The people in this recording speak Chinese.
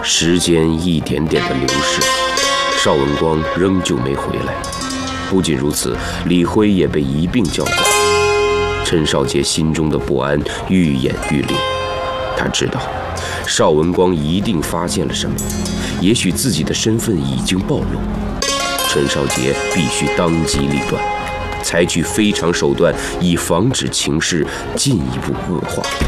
时间一点点的流逝，邵文光仍旧没回来。不仅如此，李辉也被一并叫走。陈少杰心中的不安愈演愈烈，他知道邵文光一定发现了什么，也许自己的身份已经暴露。陈少杰必须当机立断，采取非常手段，以防止情势进一步恶化。